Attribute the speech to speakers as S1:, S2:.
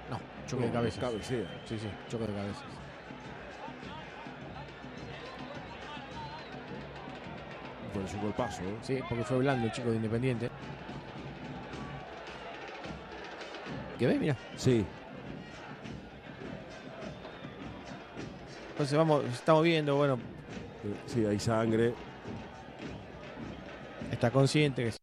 S1: No, choque de cabezas.
S2: Cabecea.
S1: Sí, choque de cabezas.
S2: Fue un golpazo, ¿eh?
S1: Sí, porque fue blando el chico de Independiente. ¿Qué ves? Mira.
S2: Sí.
S1: Entonces estamos viendo, bueno.
S2: Sí, hay sangre.
S1: Está consciente que